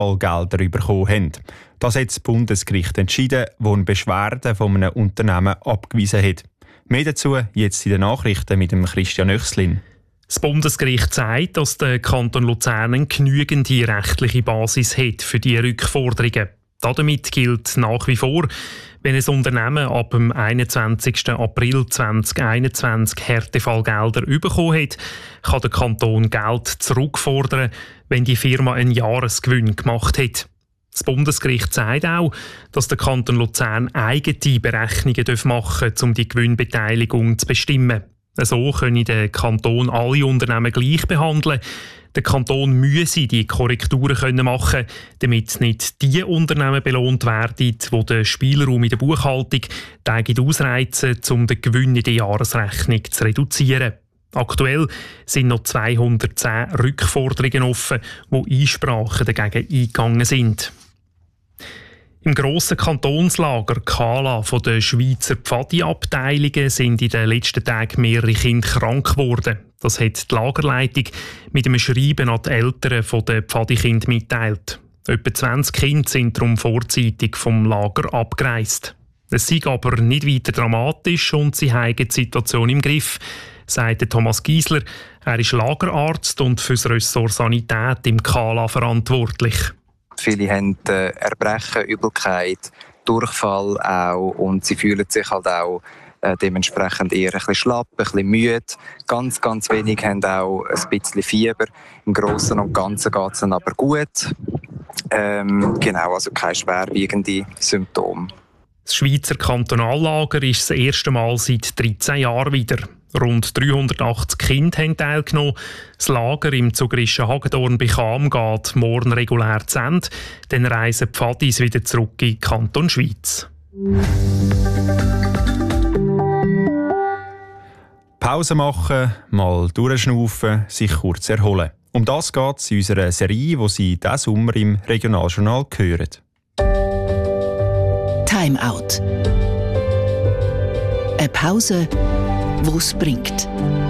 Härtefallgelder bekommen haben. Das hat das Bundesgericht entschieden, das eine Beschwerde von einem Unternehmen abgewiesen hat. Mehr dazu jetzt in den Nachrichten mit dem Christian Oechslin. Das Bundesgericht sagt, dass der Kanton Luzern eine genügende rechtliche Basis hat für die Rückforderungen. Damit gilt nach wie vor, wenn ein Unternehmen ab dem 21. April 2021 Härtefallgelder bekommen hat, kann der Kanton Geld zurückfordern, wenn die Firma einen Jahresgewinn gemacht hat. Das Bundesgericht sagt auch, dass der Kanton Luzern eigene Berechnungen machen darf, um die Gewinnbeteiligung zu bestimmen. So könne der Kanton alle Unternehmen gleich behandeln. Der Kanton müsse die Korrekturen machen, damit nicht die Unternehmen belohnt werden, die den Spielraum in der Buchhaltung ausreizen, um den Gewinn in der Jahresrechnung zu reduzieren. Aktuell sind noch 210 Rückforderungen offen, wo Einsprachen dagegen eingegangen sind. Im grossen Kantonslager Kala von der Schweizer Pfadi-Abteilungen sind in den letzten Tagen mehrere Kinder krank geworden. Das hat die Lagerleitung mit einem Schreiben an die Eltern der Pfadi-Kinder mitteilt. Etwa 20 Kinder sind darum vorzeitig vom Lager abgereist. Es sei aber nicht weiter dramatisch und sie haben die Situation im Griff, sagt Thomas Giesler. Er ist Lagerarzt und für das Ressort Sanität im Kala verantwortlich. Viele haben Erbrechen, Übelkeit, Durchfall auch und sie fühlen sich halt auch dementsprechend eher ein bisschen schlapp, ein bisschen müde. Ganz wenig haben auch ein bisschen Fieber. Im Großen und Ganzen geht es ihnen aber gut. Also keine schwerwiegenden Symptome. Das Schweizer Kantonallager ist das erste Mal seit 13 Jahren wieder. Rund 380 Kinder haben teilgenommen. Das Lager im zugerischen Hagedorn bei Cham geht morgen regulär zu Ende. Dann reisen die Pfadis wieder zurück in den Kanton Schweiz. Pause machen, mal durchschnaufen, sich kurz erholen. Um das geht es in unserer Serie, die Sie diesen Sommer im Regionaljournal hören. Time Out. Eine Pause, die es bringt.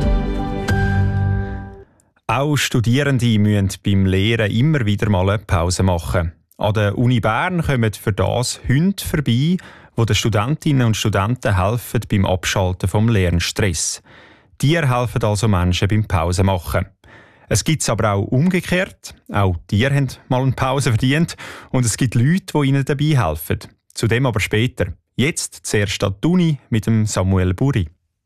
Auch Studierende müssen beim Lehren immer wieder mal eine Pause machen. An der Uni Bern kommen für das Hunde vorbei, die den Studentinnen und Studenten helfen beim Abschalten vom Lernstress. Tiere helfen also Menschen beim Pause machen. Es gibt es aber auch umgekehrt. Auch Tiere haben mal eine Pause verdient und es gibt Leute, die ihnen dabei helfen. Zu dem aber später. Jetzt zuerst an die Uni mit dem Samuel Buri.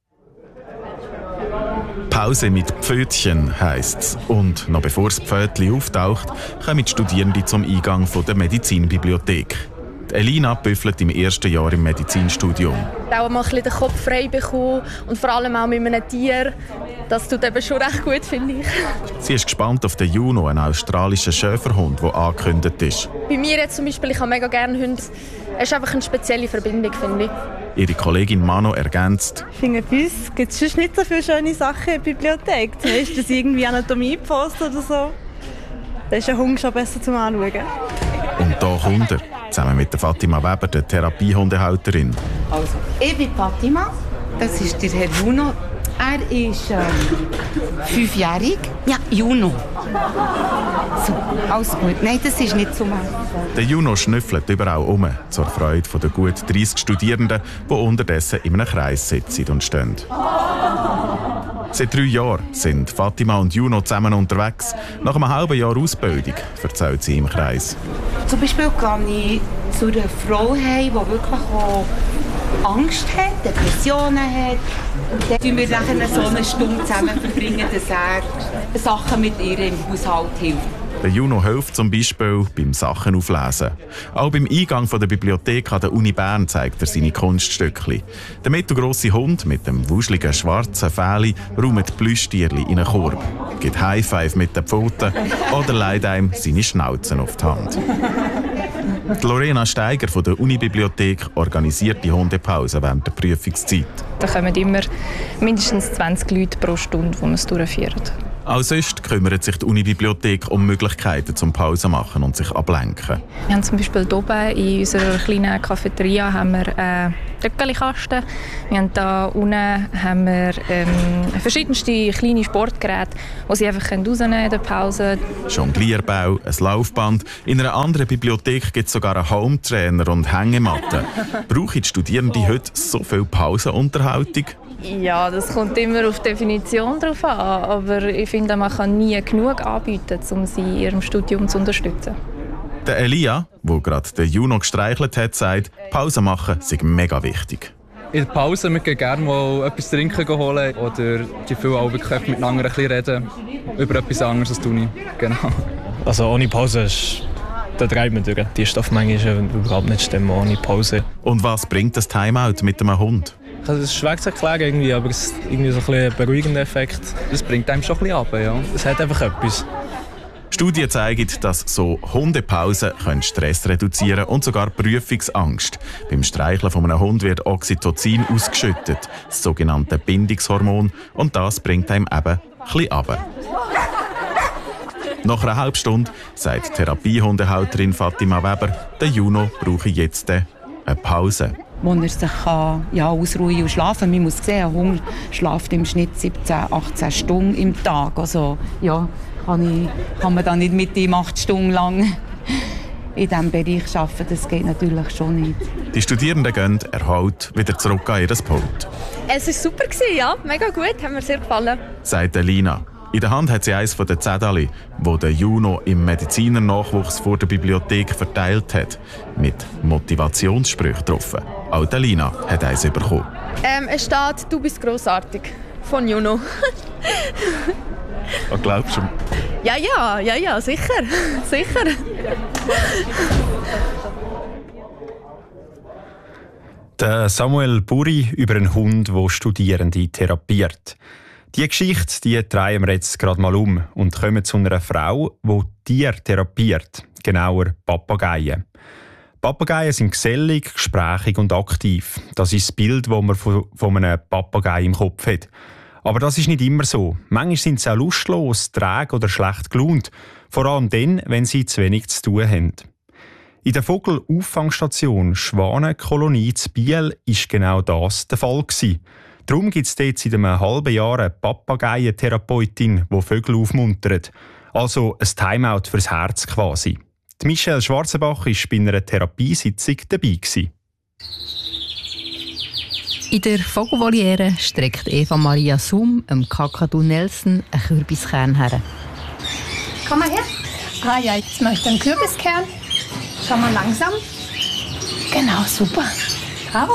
Pause mit Pfötchen heisst's. Und noch bevor das Pfötchen auftaucht, kommen die Studierende zum Eingang der Medizinbibliothek. Elina büffelt im ersten Jahr im Medizinstudium. Auch mal ein bisschen den Kopf frei bekommen und vor allem auch mit einem Tier. Das tut eben schon recht gut, finde ich. Sie ist gespannt auf den Juno, einen australischen Schäferhund, der angekündigt ist. Bei mir jetzt zum Beispiel, ich habe mega gerne Hunde. Es ist einfach eine spezielle Verbindung, finde ich. Ihre Kollegin Mano ergänzt: Ich finde, bei uns gibt es sonst nicht so viele schöne Sachen in der Bibliothek. Zum Beispiel irgendwie Anatomie-Post oder so. Da ist ein Hund schon besser zum Anschauen. Und da kommt er, zusammen mit der Fatima Weber, der Therapiehundehalterin. Also, ich bin Fatima, das ist der Herr Juno. Er ist 5-jährig. Ja, Juno. So, alles gut. Nein, das ist nicht so mal. Der Juno schnüffelt überall um, zur Freude der gut 30 Studierenden, die unterdessen in einem Kreis sitzen und stehen. Seit 3 Jahren sind Fatima und Juno zusammen unterwegs. Nach einem halben Jahr Ausbildung, erzählt sie im Kreis. Zum Beispiel gehe ich zu einer Frau, die wirklich auch Angst hat, Depressionen hat. Und dann tun wir nachher so eine Stunde zusammen verbringen, dass er Sachen mit ihr im Haushalt hilft. Der Juno hilft zum Beispiel beim Sachen auflesen. Auch beim Eingang der Bibliothek an der Uni Bern zeigt er seine Kunststückchen. Der mittelgrosse Hund mit dem wuscheligen schwarzen Fell räumt Plüschtierli in einen Korb, gibt High-Five mit den Pfoten oder leiht einem seine Schnauze auf die Hand. Die Lorena Steiger von der Unibibliothek organisiert die Hundepause während der Prüfungszeit. Da kommen immer mindestens 20 Leute pro Stunde, die wir es durchführen. Auch sonst kümmert sich die Unibibliothek um Möglichkeiten zum Pause machen und sich ablenken. Wir haben zum Beispiel hier oben in unserer kleinen Cafeteria haben wir einen Töckelikasten. Wir haben da unten haben wir, verschiedenste kleine Sportgeräte, die sie einfach rausnehmen in der Pause. Jonglierbau, ein Laufband. In einer anderen Bibliothek gibt es sogar einen Hometrainer und Hängematten. Brauchen die Studierenden heute so viel Pausenunterhaltung? Ja, das kommt immer auf die Definition drauf an, aber ich finde, man kann nie genug anbieten, um sie in ihrem Studium zu unterstützen. Der Elia, der gerade den Juno gestreichelt hat, sagt, Pause machen sei mega wichtig. In der Pause wir gehen gerne mal etwas trinken holen oder die viel auch wirklich miteinander ein bisschen reden über etwas anderes als die Uni. Genau. Also ohne Pause da treibt man durch. Die Stoffmenge ist überhaupt nicht stimmen ohne Pause. Und was bringt das Timeout mit einem Hund? Also es ist schwer zu erklären irgendwie, aber es ist irgendwie so ein beruhigender Effekt. Das bringt einem schon ein bisschen runter, ja. Es hat einfach etwas. Studien zeigen, dass so Hundepausen Stress reduzieren und sogar Prüfungsangst. Beim Streicheln von einem Hund wird Oxytocin ausgeschüttet, das sogenannte Bindungshormon, und das bringt einem eben ein bisschen runter. Nach einer halben Stunde sagt Therapiehundehalterin Fatima Weber, der Juno brauche jetzt eine Pause. Wo er sich ausruhen und schlafen kann. Man muss sehen, ein Hund schläft im Schnitt 17, 18 Stunden im Tag. Also ja, kann man da nicht mit ihm 8 Stunden lang in diesem Bereich arbeiten. Das geht natürlich schon nicht. Die Studierenden gehen erholt wieder zurück an ihr Pult. Es war super, ja, mega gut, hat mir sehr gefallen. Sagt Lina. In der Hand hat sie eines der Zettel, die der Juno im Medizinernachwuchs vor der Bibliothek verteilt hat, mit Motivationssprüchen drauf. Auch Lina hat eins bekommen. Es steht «Du bist grossartig» von Juno. Was glaubst du? Ja, sicher. Sicher. Der Samuel Buri über einen Hund, der Studierende therapiert. Die Geschichte die drehen wir jetzt gerade mal um und kommen zu einer Frau, die Tiere therapiert, genauer Papageien. Papageien sind gesellig, gesprächig und aktiv. Das ist das Bild, das man von einem Papagei im Kopf hat. Aber das ist nicht immer so. Manchmal sind sie auch lustlos, träge oder schlecht gelaunt. Vor allem dann, wenn sie zu wenig zu tun haben. In der Vogelauffangstation Schwanenkolonie zu Biel war genau das der Fall. Darum gibt es dort seit einem halben Jahr eine Papageientherapeutin, die Vögel aufmuntert. Also ein Timeout fürs Herz quasi. Die Michelle Schwarzenbach war bei einer Therapiesitzung dabei. In der Vogelvoliere streckt Eva Maria Sum dem Kakadu Nelson einen Kürbiskern her. Komm mal her. Ah ja, jetzt möchte ich einen Kürbiskern. Schau mal langsam. Genau, super. Bravo.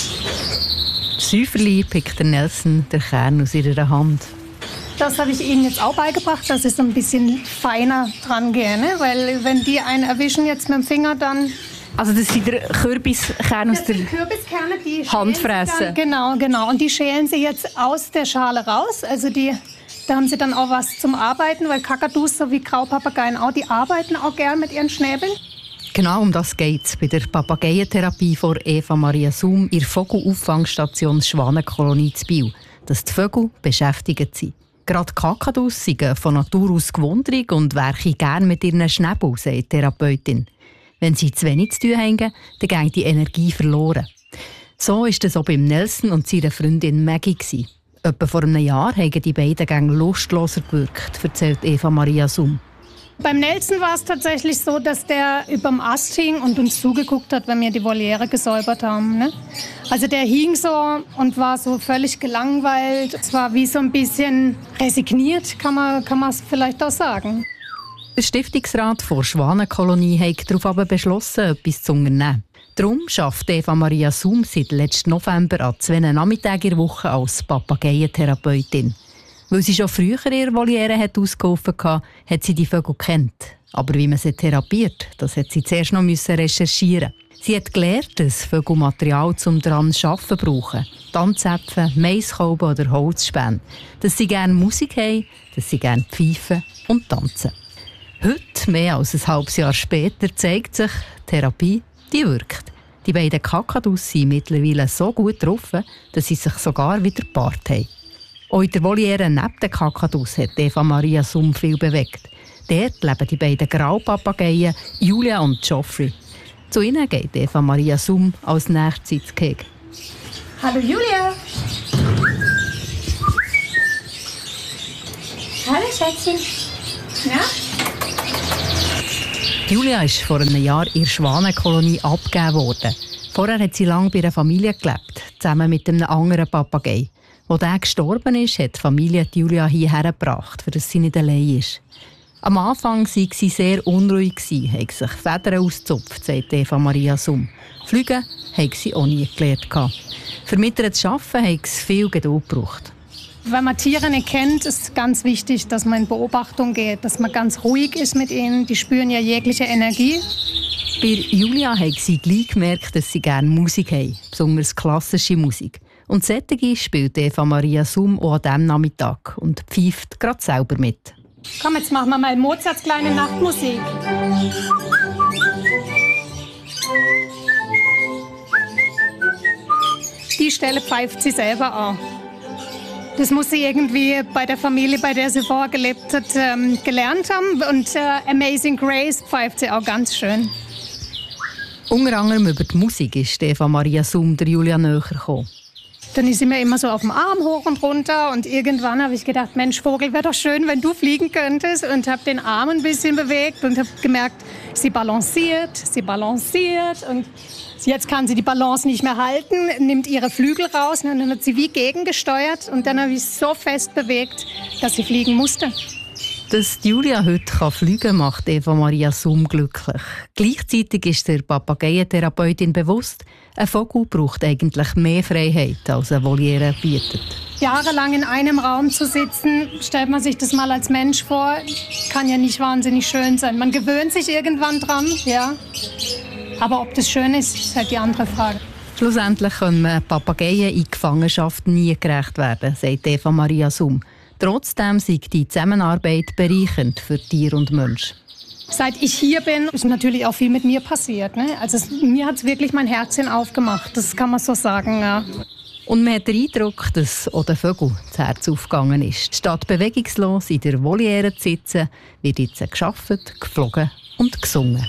Säuferli pickt der Nelson den Kern aus ihrer Hand. Das habe ich Ihnen jetzt auch beigebracht, dass ich so ein bisschen feiner dran gehe. Ne? Weil wenn die einen erwischen jetzt mit dem Finger, dann... Also das sind der Kürbiskern aus der die Hand fressen? Genau. Und die schälen sie jetzt aus der Schale raus. Also da haben sie dann auch was zum Arbeiten, weil Kakadus, so wie Graupapageien auch, die arbeiten auch gern mit ihren Schnäbeln. Genau um das geht es bei der Papageientherapie von Eva Maria Sum in der Vogelauffangstation Schwanenkolonie zu Biel, dass die Vögel beschäftigt sind. Gerade Kakadus sind von Natur aus gewundrig und werken gerne mit ihren Schnäbeln, sagt die Therapeutin. Wenn sie zu wenig zu tun haben, dann geht die Energie verloren. So war das auch beim Nelson und seiner Freundin Maggie. Etwa vor einem Jahr haben die beiden Gänge lustloser gewirkt, erzählt Eva Maria Sum. Beim Nelson war es tatsächlich so, dass der überm Ast hing und uns zugeguckt hat, wenn wir die Voliere gesäubert haben. Ne? Also der hing so und war so völlig gelangweilt. Es war wie so ein bisschen resigniert, kann man es vielleicht auch sagen. Der Stiftungsrat der Schwanenkolonie hat darauf aber beschlossen, etwas zu unternehmen. Darum arbeitet Eva Maria Sum seit letzten November an 2 Nachmittagen in der Woche als Papageientherapeutin. Weil sie schon früher ihre Voliere ausgeholfen hatte, hat sie die Vögel gekannt. Aber wie man sie therapiert, das hat sie zuerst noch recherchieren. Sie hat gelernt, dass Vögel Material zum daran zu arbeiten brauchen. Tanzäpfel, Maiskolben oder Holzspäne. Dass sie gerne Musik haben, dass sie gerne pfeifen und tanzen. Heute, mehr als ein halbes Jahr später, zeigt sich, die Therapie die wirkt. Die beiden Kakadus sind mittlerweile so gut getroffen, dass sie sich sogar wieder gepaart haben. Auch in der Voliere neben den Kakadus hat Eva Maria Summ viel bewegt. Dort leben die beiden Graupapageien Julia und Geoffrey. Zu ihnen geht Eva Maria Summ als nächstes ins Gehege. Hallo Julia! Hallo Schätzchen! Ja? Julia ist vor einem Jahr in der Schwanenkolonie abgegeben worden. Vorher hat sie lange bei einer Familie gelebt, zusammen mit einem anderen Papagei. Als der gestorben ist, hat die Familie Julia hierher gebracht, für das sie nicht allein ist. Am Anfang war sie sehr unruhig, hat sich Federn ausgezupft, sagt Eva Maria Summ. Fliegen hat sie auch nie gelernt. Für mit ihr zu arbeiten hat es viel Geduld gebraucht. Wenn man Tiere nicht kennt, ist es ganz wichtig, dass man in Beobachtung geht, dass man ganz ruhig ist mit ihnen. Die spüren ja jegliche Energie. Bei Julia hat sie gleich gemerkt, dass sie gerne Musik haben, besonders klassische Musik. Und solche spielt Eva Maria Summ auch an diesem Nachmittag und pfeift gerade selber mit. Komm, jetzt machen wir mal Mozarts kleine Nachtmusik. Die Stelle pfeift sie selber an. Das muss sie irgendwie bei der Familie, bei der sie vorher gelebt hat, gelernt haben. Und Amazing Grace pfeift sie auch ganz schön. Unter anderem über die Musik ist Eva Maria Summ der Julia näher gekommen. Dann ist sie mir immer so auf dem Arm hoch und runter und irgendwann habe ich gedacht, Mensch Vogel, wäre doch schön, wenn du fliegen könntest, und habe den Arm ein bisschen bewegt und habe gemerkt, sie balanciert und jetzt kann sie die Balance nicht mehr halten, nimmt ihre Flügel raus und dann hat sie wie gegengesteuert und dann habe ich so fest bewegt, dass sie fliegen musste. Dass Julia heute fliegen kann, macht Eva Maria Summ glücklich. Gleichzeitig ist der Papageientherapeutin bewusst, ein Vogel braucht eigentlich mehr Freiheit, als eine Voliere bietet. Jahrelang in einem Raum zu sitzen, stellt man sich das mal als Mensch vor, kann ja nicht wahnsinnig schön sein. Man gewöhnt sich irgendwann dran, ja. Aber ob das schön ist, ist halt die andere Frage. Schlussendlich können Papageien in Gefangenschaft nie gerecht werden, sagt Eva Maria Summ. Trotzdem sei die Zusammenarbeit bereichernd für Tier und Mensch. Seit ich hier bin, ist natürlich auch viel mit mir passiert. Ne? Also mir hat es wirklich mein Herzchen aufgemacht, das kann man so sagen. Ja. Und man hat den Eindruck, dass auch den Vögeln das Herz aufgegangen ist. Statt bewegungslos in der Voliere zu sitzen, wird jetzt gearbeitet, geflogen und gesungen.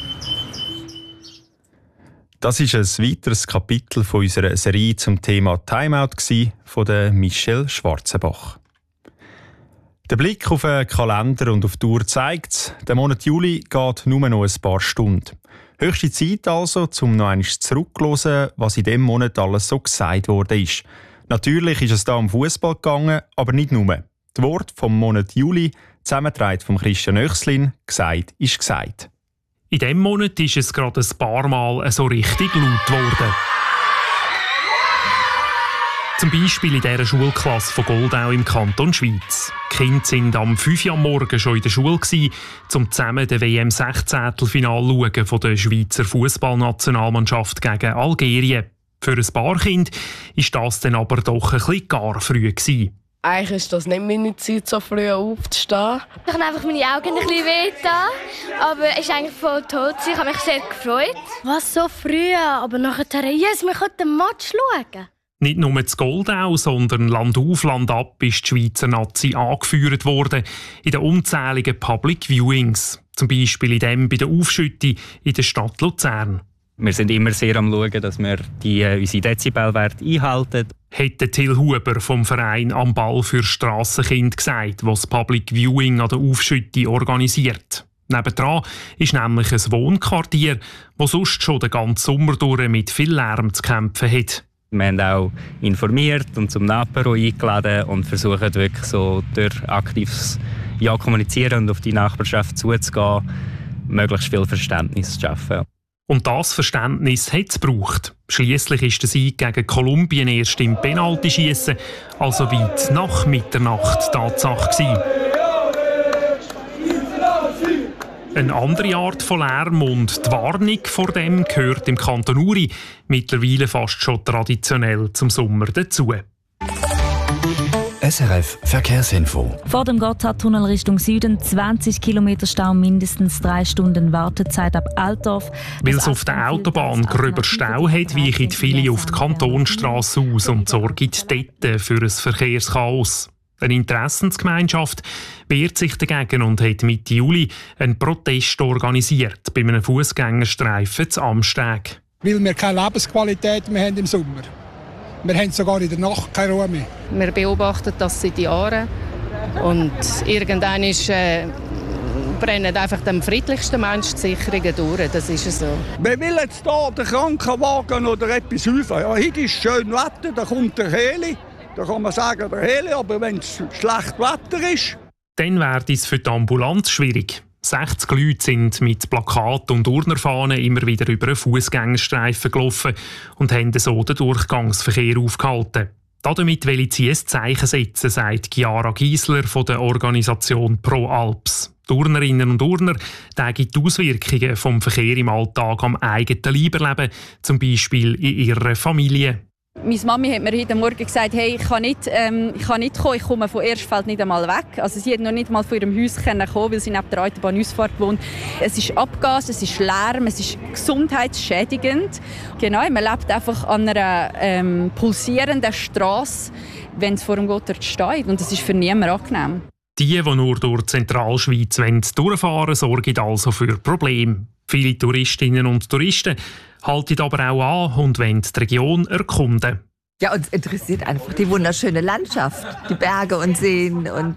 Das war ein weiteres Kapitel von unserer Serie zum Thema Timeout von der Michelle Schwarzenbach. Der Blick auf den Kalender und auf die Uhr zeigt, der Monat Juli geht nur noch ein paar Stunden. Höchste Zeit also, um noch einmal zurückzuhören, was in diesem Monat alles so gesagt worden ist. Natürlich ist es da um Fußball gegangen, aber nicht nur. Das Wort vom Monat Juli, zusammengetragen von Christian Oechslin, gesagt ist gesagt. In diesem Monat ist es gerade ein paar Mal so richtig laut geworden. Zum Beispiel in dieser Schulklasse von Goldau im Kanton Schweiz. Die Kinder waren am 5 Uhr am Morgen schon in der Schule, um zusammen den WM-16-Finale von der Schweizer Fußballnationalmannschaft gegen Algerien. Für ein paar Kinder war das dann aber doch ein bisschen gar früh. Eigentlich ist das nicht meine Zeit, so früh aufzustehen. Ich habe einfach meine Augen ein bisschen wehgetan, aber es ist eigentlich voll toll. Ich habe mich sehr gefreut. Was, so früh? Aber nachher, yes, wir können den Match schauen. Nicht nur zu Goldau, sondern landauf, landab ist die Schweizer Nazi angeführt worden in den unzähligen Public Viewings. Zum Beispiel in dem bei der Aufschütte in der Stadt Luzern. Wir sind immer sehr am Schauen, dass wir unsere Dezibelwerte einhalten. Hat Till Huber vom Verein «Am Ball für Strassenkinder» gesagt, was das Public Viewing an der Aufschütte organisiert. Nebendran ist nämlich ein Wohnquartier, das sonst schon den ganzen Sommer durch mit viel Lärm zu kämpfen hat. Wir haben auch informiert und zum Apero eingeladen und versuchen wirklich so durch aktives Kommunizieren und auf die Nachbarschaft zuzugehen, möglichst viel Verständnis zu schaffen. Und das Verständnis hat es gebraucht. Schliesslich ist der Sieg gegen Kolumbien erst im Penaltyschiessen, also weit nach Mitternacht, Tatsache gewesen. Eine andere Art von Lärm und die Warnung vor dem gehört im Kanton Uri mittlerweile fast schon traditionell zum Sommer dazu. SRF Verkehrsinfo. Vor dem Gotthardtunnel Richtung Süden 20 km Stau, mindestens 3 Stunden Wartezeit ab Altdorf. Weil es auf der Autobahn gröber Stau hat, weichen viele auf die Kantonsstrasse aus und sorgen dort für ein Verkehrschaos. Eine Interessensgemeinschaft wehrt sich dagegen und hat Mitte Juli einen Protest organisiert bei einem Fußgängerstreifen zu Amsteg. Weil wir keine Lebensqualität mehr haben im Sommer. Wir haben sogar in der Nacht keine Ruhe mehr. Wir beobachten das seit Jahren und irgendwann brennen einfach dem friedlichsten Menschen die Sicherungen durch. Das ist so. Wir wollen jetzt hier den Krankenwagen oder etwas rufen. Ja, heute ist schön Wetter, da kommt der Heli. Da kann man sagen, der Heli, aber wenn es schlecht Wetter ist... Dann wäre es für die Ambulanz schwierig. 60 Leute sind mit Plakaten und Urnerfahnen immer wieder über einen Fußgängerstreifen gelaufen und haben so den Durchgangsverkehr aufgehalten. Damit will sie ein Zeichen setzen, sagt Chiara Giesler von der Organisation Pro Alps. Die Urnerinnen und Urner zeigen die Auswirkungen vom Verkehr im Alltag am eigenen Leib erleben, zum Beispiel in ihrer Familie. Meine Mami hat mir heute Morgen gesagt, hey, ich kann nicht kommen, ich komme von Erstfeld nicht einmal weg. Also sie hat noch nicht mal von ihrem Haus kommen, weil sie neben der Autobahnausfahrt wohnt. Es ist Abgas, es ist Lärm, es ist gesundheitsschädigend. Genau, man lebt einfach an einer pulsierenden Strasse, wenn es vor dem Gotthard steht. Und das ist für niemanden angenehm. Die nur durch die Zentralschweiz durchfahren wollen, sorgen also für Probleme. Viele Touristinnen und Touristen halten aber auch an und wollen die Region erkunden. Ja, uns interessiert einfach die wunderschöne Landschaft, die Berge und Seen. Und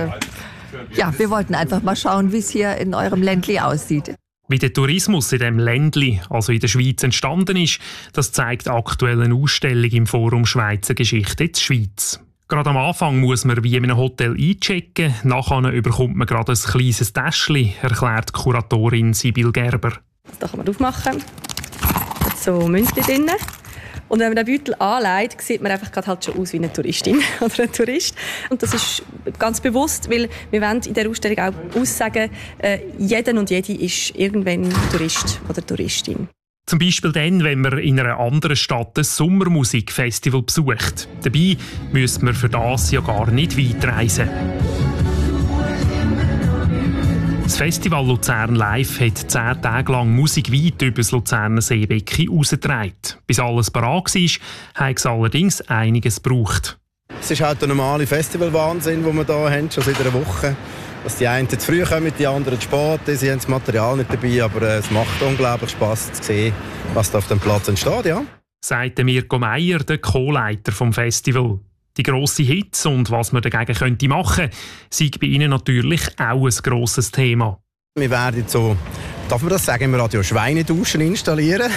ja, wir wollten einfach mal schauen, wie es hier in eurem Ländli aussieht. Wie der Tourismus in diesem Ländli, also in der Schweiz, entstanden ist, das zeigt aktuell eine Ausstellung im Forum Schweizer Geschichte in der Schweiz. Gerade am Anfang muss man wie in einem Hotel einchecken, nachher bekommt man gerade ein kleines Täschchen, erklärt die Kuratorin Sibyl Gerber. Das kann man aufmachen. Da hat so Münzchen drin. Und wenn man den Beutel anlegt, sieht man einfach halt schon aus wie eine Touristin oder ein Tourist. Und das ist ganz bewusst, weil wir wollen in dieser Ausstellung auch aussagen, jeder und jede ist irgendwann Tourist oder Touristin. Zum Beispiel dann, wenn man in einer anderen Stadt ein Sommermusikfestival besucht. Dabei müsste man für das ja gar nicht weit reisen. Das Festival Luzern Live hat 10 Tage lang Musik weit über das Luzerner Seebecken rausgetragen. Bis alles bereit war, hat es allerdings einiges gebraucht. Es ist halt der normale Festivalwahnsinn, den wir hier haben, schon seit einer Woche. Dass die einen zu früh kommen, die anderen zu spät. Sie haben das Material nicht dabei, aber es macht unglaublich Spass zu sehen, was da auf dem Platz entsteht. Ja. Sagt Mirko Meier, der Co-Leiter des Festivals. Die grossen Hits und was man dagegen machen könnte, sei bei Ihnen natürlich auch ein grosses Thema. Wir werden so, darf man das sagen, im Radio Schweineduschen installieren.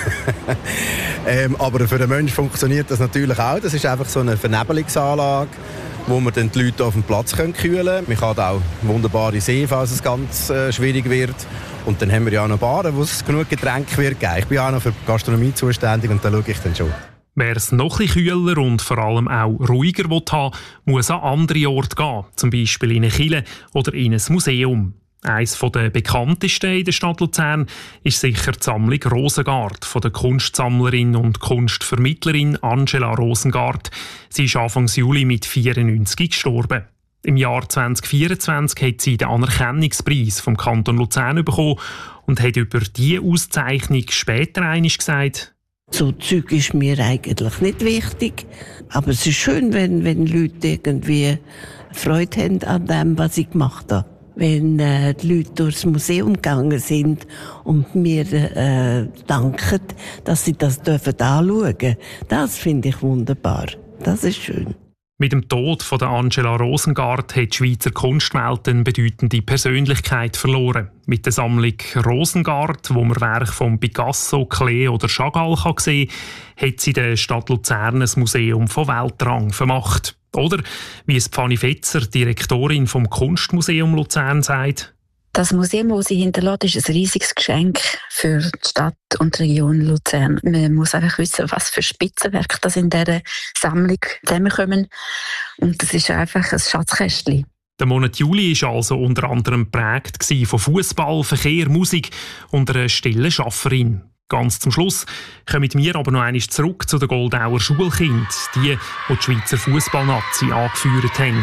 Aber für den Menschen funktioniert das natürlich auch. Das ist einfach so eine Vernebelungsanlage, wo man dann die Leute auf dem Platz kühlen können. Man kann auch wunderbare Seen, falls es ganz schwierig wird. Und dann haben wir ja auch noch Baren, wo es genug Getränke wird geben. Ich bin auch noch für die Gastronomie zuständig und da schaue ich dann schon. Wer es noch etwas kühler und vor allem auch ruhiger haben will, muss an andere Orte gehen, zum Beispiel in eine Kirche oder in ein Museum. Eines der bekanntesten in der Stadt Luzern ist sicher die Sammlung Rosengart von der Kunstsammlerin und Kunstvermittlerin Angela Rosengart. Sie ist Anfang Juli mit 94 gestorben. Im Jahr 2024 hat sie den Anerkennungspreis vom Kanton Luzern bekommen und hat über diese Auszeichnung später einmal gesagt: So Zeug ist mir eigentlich nicht wichtig, aber es ist schön, wenn Leute irgendwie Freude haben an dem, was ich gemacht habe. Wenn die Leute durchs Museum gegangen sind und mir danken, dass sie das anschauen dürfen, das finde ich wunderbar. Das ist schön. Mit dem Tod von der Angela Rosengart hat die Schweizer Kunstwelt eine bedeutende Persönlichkeit verloren. Mit der Sammlung Rosengart, wo man Werke von Picasso, Klee oder Chagall sehen kann, hat sie der Stadt Luzern ein Museum von Weltrang vermacht. Oder, wie es Fanny Fetzer, Direktorin vom Kunstmuseum Luzern, sagt: Das Museum, das sie hinterlässt, ist ein riesiges Geschenk für die Stadt und die Region Luzern. Man muss einfach wissen, was für Spitzenwerke das in dieser Sammlung zusammenkommen. Und das ist einfach ein Schatzkästchen. Der Monat Juli war also unter anderem geprägt von Fußball, Verkehr, Musik und einer stillen Schafferin. Ganz zum Schluss kommen wir aber noch einmal zurück zu den Goldauer Schulkindern, die Schweizer Fußballnazi angeführt haben.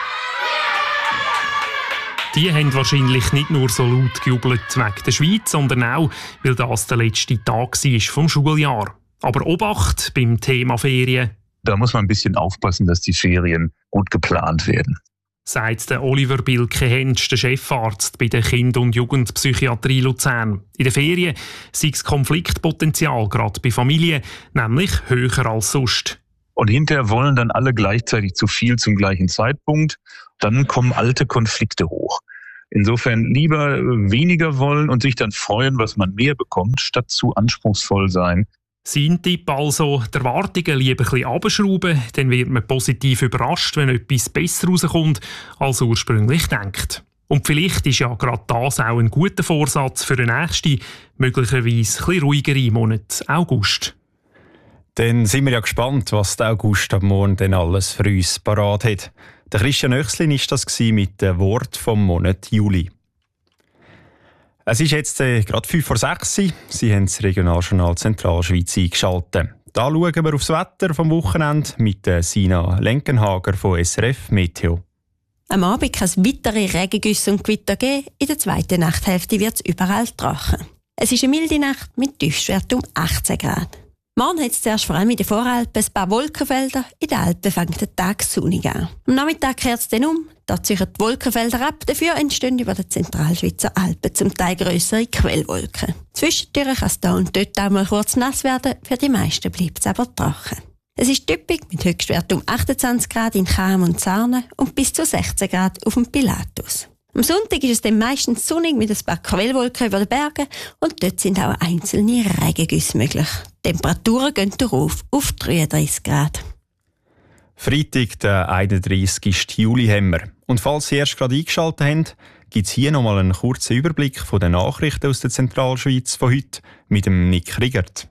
Die haben wahrscheinlich nicht nur so laut gejubelt wegen der Schweiz, sondern auch, weil das der letzte Tag war vom Schuljahr. Aber Obacht beim Thema Ferien: Da muss man ein bisschen aufpassen, dass die Ferien gut geplant werden. Sagt der Oliver Bilke-Hentsch, der Chefarzt bei der Kind- und Jugendpsychiatrie Luzern. In den Ferien sei das Konfliktpotenzial gerade bei Familien nämlich höher als sonst. Und hinterher wollen dann alle gleichzeitig zu viel zum gleichen Zeitpunkt. Dann kommen alte Konflikte hoch. Insofern lieber weniger wollen und sich dann freuen, was man mehr bekommt, statt zu anspruchsvoll sein. Sein Tipp also, die Erwartungen lieber ein bisschen runterschrauben, dann wird man positiv überrascht, wenn etwas besser rauskommt, als ursprünglich denkt. Und vielleicht ist ja gerade das auch ein guter Vorsatz für den nächsten, möglicherweise ein bisschen ruhigeren Monat August. Dann sind wir ja gespannt, was der August ab morgen denn alles für uns parat hat. Der Christian Oechslin war das mit dem Wort vom Monat Juli. Es ist jetzt gerade 5:06 Uhr. Sie haben das Regionaljournal Zentralschweiz eingeschaltet. Da schauen wir aufs Wetter vom Wochenende mit Sina Lenkenhager von SRF Meteo. Am Abend kann es weitere Regengüsse und Gewitter geben. In der zweiten Nachthälfte wird es überall trocken. Es ist eine milde Nacht mit Tiefstwert um 18 Grad. Morgen hat es zuerst vor allem in den Voralpen ein paar Wolkenfelder. In den Alpen fängt der Tag sonnig an. Am Nachmittag kehrt es dann um. Da ziehen die Wolkenfelder ab. Dafür entstehen über den Zentralschweizer Alpen zum Teil grössere Quellwolken. Zwischendurch kann es da und dort auch mal kurz nass werden. Für die meisten bleibt es aber trocken. Es ist typisch mit Höchstwert um 28 Grad in Cham und Sarnen und bis zu 16 Grad auf dem Pilatus. Am Sonntag ist es dann meistens sonnig mit ein paar Quellwolken über den Bergen und dort sind auch einzelne Regengüsse möglich. Die Temperaturen gehen darauf auf 33 Grad. Freitag, der 31. Juli haben wir. Und falls Sie erst gerade eingeschaltet haben, gibt es hier nochmal einen kurzen Überblick von den Nachrichten aus der Zentralschweiz von heute mit dem Nick Riegert.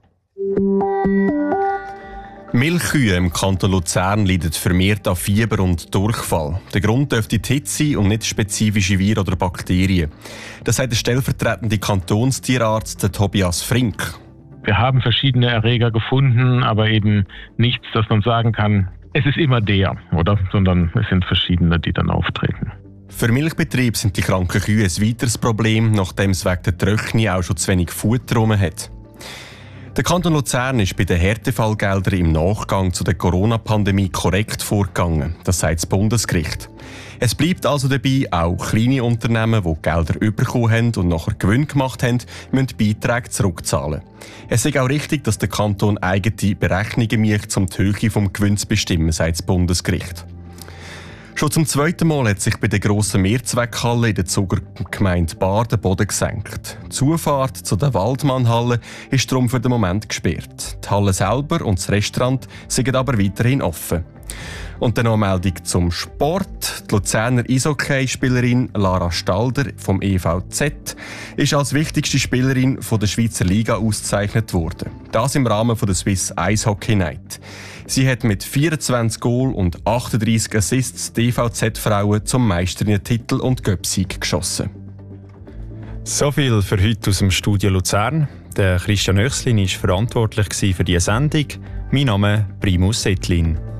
Milchkühe im Kanton Luzern leiden vermehrt an Fieber und Durchfall. Der Grund dürfte die Hitze sein und nicht spezifische Viren oder Bakterien. Das sagt der stellvertretende Kantonstierarzt Tobias Frink. Wir haben verschiedene Erreger gefunden, aber eben nichts, dass man sagen kann, es ist immer der, oder? Sondern es sind verschiedene, die dann auftreten. Für Milchbetriebe sind die kranken Kühe ein weiteres Problem, nachdem es wegen der Trockenheit auch schon zu wenig Futter rum hat. Der Kanton Luzern ist bei den Härtefallgeldern im Nachgang zu der Corona-Pandemie korrekt vorgegangen. Das sagt das Bundesgericht. Es bleibt also dabei, auch kleine Unternehmen, die Gelder bekommen haben und nachher Gewinn gemacht haben, müssen Beiträge zurückzahlen. Es ist auch richtig, dass der Kanton eigene Berechnungen macht, um die Höhe des Gewinns zu bestimmen, sagt das Bundesgericht. Schon zum zweiten Mal hat sich bei der grossen Mehrzweckhalle in der Zuger Gemeinde Baar der Boden gesenkt. Die Zufahrt zu der Waldmannhalle ist darum für den Moment gesperrt. Die Halle selber und das Restaurant sind aber weiterhin offen. Und dann noch eine Meldung zum Sport. Die Luzerner Eishockey-Spielerin Lara Stalder vom EVZ ist als wichtigste Spielerin der Schweizer Liga ausgezeichnet worden. Das im Rahmen der Swiss Ice Hockey Night. Sie hat mit 24 Goal und 38 Assists die EVZ-Frauen zum Meisterinnen-Titel und Göpsieg geschossen. So viel für heute aus dem Studio Luzern. Der Christian Oechslin war verantwortlich für diese Sendung. Mein Name ist Primus Ettlin.